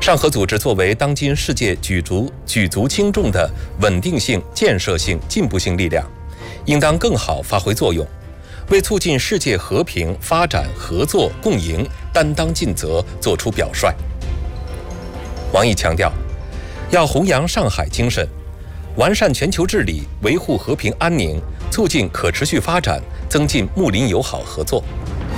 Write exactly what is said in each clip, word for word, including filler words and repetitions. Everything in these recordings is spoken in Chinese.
上合组织作为当今世界举足举足轻重的稳定性、建设性、进步性力量，应当更好发挥作用，为促进世界和平发展、合作共赢担当尽责，作出表率。王毅强调，要弘扬上海精神，完善全球治理，维护和平安宁，促进可持续发展，增进睦邻友好合作。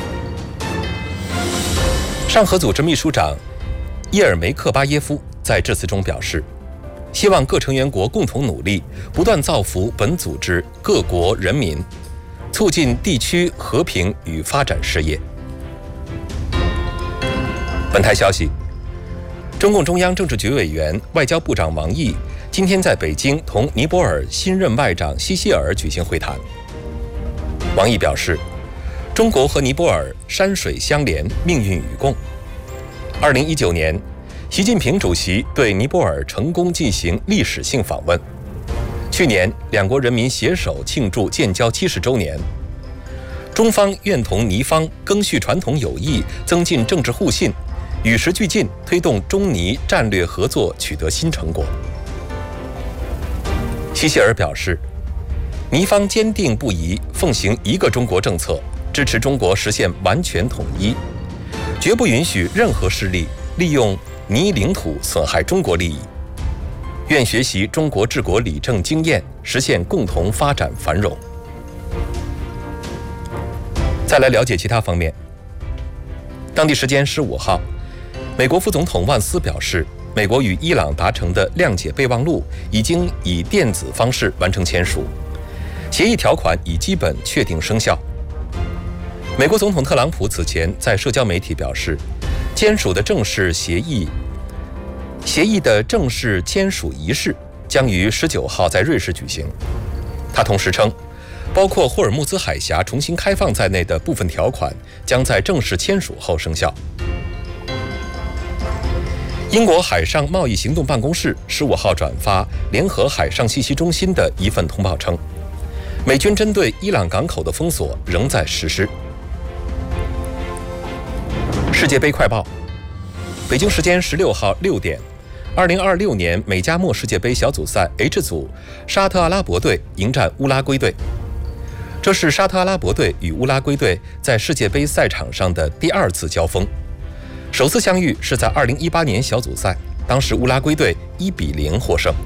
上合组织秘书长叶尔梅克巴耶夫在致辞中表示，希望各成员国共同努力，不断造福本组织各国人民，促进地区和平与发展事业。本台消息，中共中央政治局委员、外交部长王毅今天在北京同尼泊尔新任外长西希尔举行会谈。王毅表示，中国和尼泊尔山水相连，命运与共。二零一九年，习近平主席对尼泊尔成功进行历史性访问。去年，两国人民携手庆祝建交七十周年。中方愿同尼方赓续传统友谊，增进政治互信，与时俱进，推动中尼战略合作取得新成果。西希尔表示，尼方坚定不移奉行一个中国政策，支持中国实现完全统一，绝不允许任何势力利用尼领土损害中国利益，愿学习中国治国理政经验，实现共同发展繁荣。再来了解其他方面。当地时间十五号，美国副总统万斯表示，美国与伊朗达成的谅解备忘录已经以电子方式完成签署，协议条款已基本确定生效。美国总统特朗普此前在社交媒体表示，签署的正式协议协议的正式签署仪式将于十九号在瑞士举行。他同时称，包括霍尔木兹海峡重新开放在内的部分条款将在正式签署后生效。英国海上贸易行动办公室十五号转发联合海上信息中心的一份通报称，美军针对伊朗港口的封锁仍在实施。世界杯快报，北京时间十六号六点，二零二六年美加墨世界杯小组赛 H 组，沙特阿拉伯队迎战乌拉圭队。这是沙特阿拉伯队与乌拉圭队在世界杯赛场上的第二次交锋，首次相遇是在二零一八年小组赛，当时乌拉圭队一比零获胜。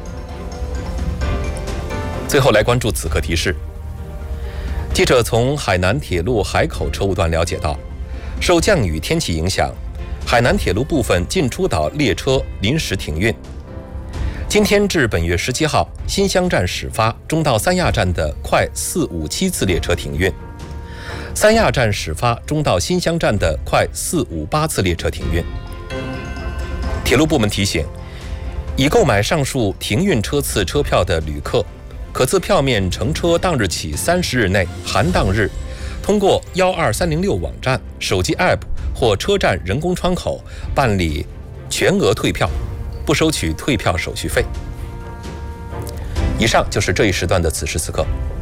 最后来关注此刻提示。记者从海南铁路海口车务段了解到，受降雨天气影响，海南铁路部分进出岛列车临时停运。今天至本月十七号，新乡站始发中到三亚站的快四五七次列车停运，三亚站始发中到新乡站的快四五八次列车停运。铁路部门提醒，已购买上述停运车次车票的旅客，可自票面乘车当日起三十日内含当日，通过幺二三零六网站、手机 App 或车站人工窗口办理全额退票，不收取退票手续费。以上就是这一时段的此时此刻。